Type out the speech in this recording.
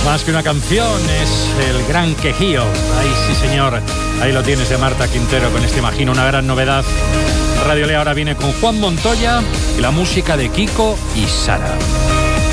Más que una canción, es el gran quejío. Ahí sí, señor. Ahí lo tienes de Marta Quintero con este Imagino, una gran novedad. Radio Lea ahora viene con Juan Montoya y la música de Kiko y Sara.